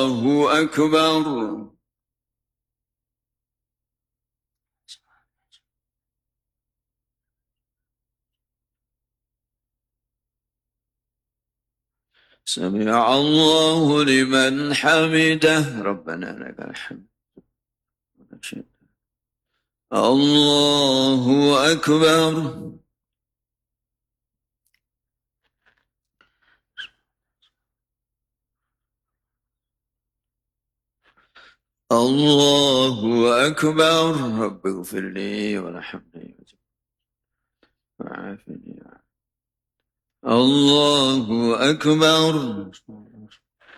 الله أكبر. سمع الله لمن حمده. ربنا لك الحمد. الله أكبر. الله أكبر. رب اغفر لي وارحمني وعافني. الله أكبر.